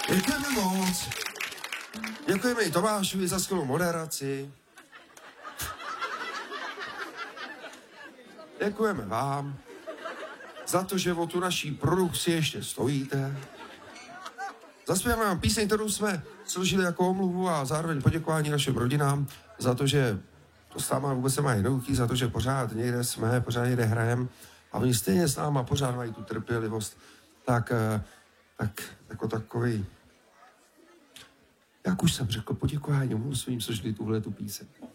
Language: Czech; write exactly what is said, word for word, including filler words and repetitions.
Děkujeme moc. Děkujeme i Tomášovi za skvělou moderaci. Děkujeme vám za to, že o tu naší produkci ještě stojíte. Zaspěváme vám píseň, kterou jsme složili jako omluvu a zároveň poděkování našim rodinám za to, že to s náma vůbec nemá jednoduchý, za to, že pořád někde jsme, pořád někde hrajeme a oni stejně s náma pořád mají tu trpělivost. Tak, tak jako takový, jak už jsem řekl, poděkování omluvu svým složili tuhle tu píseň.